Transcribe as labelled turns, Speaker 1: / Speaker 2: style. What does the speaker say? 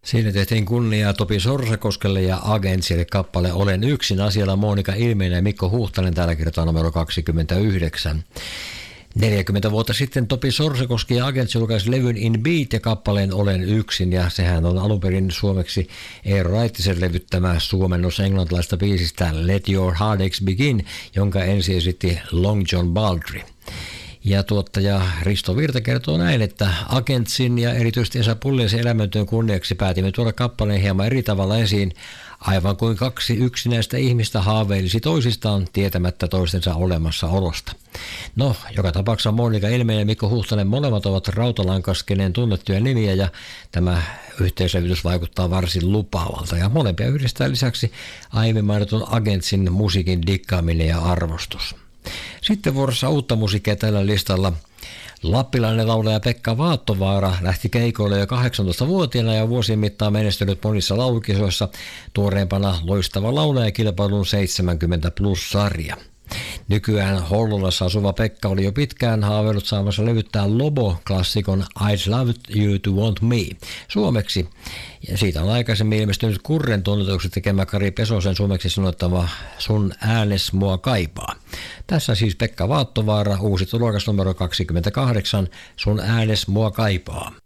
Speaker 1: Siinä tehtiin kunniaa Topi Sorsakoskelle ja Agentsille kappale Olen yksin, asialla Monika Ilmeinen ja Mikko Huhtanen, tällä kertaa numero 29. 40 vuotta sitten Topi Sorsakoski ja Agents julkaisi levyn In Beat ja kappaleen Olen yksin, ja sehän on alun perin suomeksi Eero Raittisen levyttämä suomennos englantilaista biisistä Let Your Heartaches Begin, jonka ensi esitti Long John Baldry. Ja tuottaja Risto Virta kertoo näin, että Agentsin ja erityisesti Esa Pulliaisen elämäntyön kunniaksi päätimme tuoda kappaleen hieman eri tavalla esiin, aivan kuin kaksi yksinäistä ihmistä haaveilisi toisistaan tietämättä toistensa olemassaolosta. No, joka tapauksessa Monika Ilmeinen ja Mikko Huhtanen molemmat ovat Rautalankaskeneen tunnettuja nimiä, ja tämä yhteislävytys vaikuttaa varsin lupaavalta, ja molempia yhdistää lisäksi aiemmin mainitun Agentsin musiikin dikkaaminen ja arvostus. Sitten vuorossa uutta musiikkia tällä listalla. Lappilainen laulaja Pekka Vaattovaara lähti keikoille jo 18-vuotiaana ja vuosien mittaan menestynyt monissa laulukisoissa, tuoreempana loistava laulajakilpailun 70 plus-sarja. Nykyään Hollolassa asuva Pekka oli jo pitkään haaveillut saamassa levyttää Lobo-klassikon I'd Love You to Want Me suomeksi. Ja siitä on aikaisemmin ilmestynyt Kurren tunnetuksi tekemä Kari Pesosen suomeksi sanottava Sun äänes mua kaipaa. Tässä siis Pekka Vaattovaara, uusi tulokas numero 28, Sun äänes mua kaipaa.